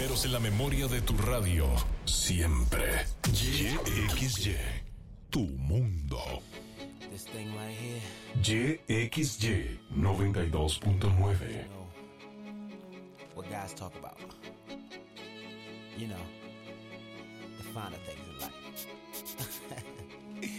primeros en la memoria de tu radio. Siempre. YXY. Tu mundo. This thing right here. YXY 92.9. What guys talk about. You know, the finer things in life.